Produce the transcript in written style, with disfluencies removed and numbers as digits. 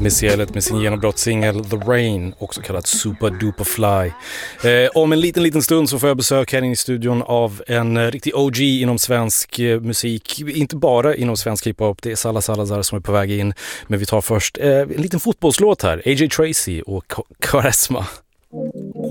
Missy Elliott med sin genombrottssingel The Rain, också kallat Super Duper Fly. Om en liten stund så får jag besök här i studion av en riktig OG inom svensk musik. Inte bara inom svensk hiphop, det är Salla Salazar som är på väg in. Men vi tar först en liten fotbollslåt här, AJ Tracey och Quaresma.